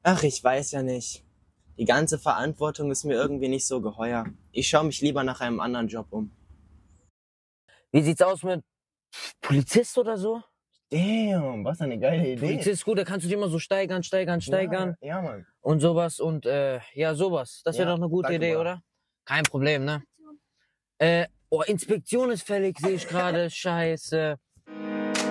Ach, ich weiß ja nicht. Die ganze Verantwortung ist mir irgendwie nicht so geheuer. Ich schaue mich lieber nach einem anderen Job um. Wie sieht's aus mit Polizist oder so? Damn, was eine geile Idee. Polizist, gut, da kannst du dich immer so steigern Ja, Mann. und sowas und ja, sowas. Das wäre Ja, doch eine gute danke, Idee, Bruder. oder? Kein Problem, ne? Oh, Inspektion ist fällig, sehe ich gerade. Scheiße.